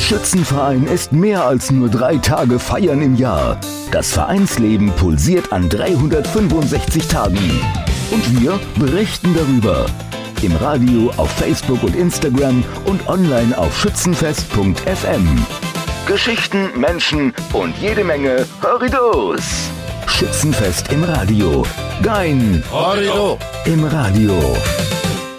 Schützenverein ist mehr als nur 3 Tage feiern im Jahr. Das Vereinsleben pulsiert an 365 Tagen. Und wir berichten darüber. Im Radio, auf Facebook und Instagram und online auf schützenfest.fm. Geschichten, Menschen und jede Menge Horridos. Schützenfest im Radio. Dein Horrido im Radio.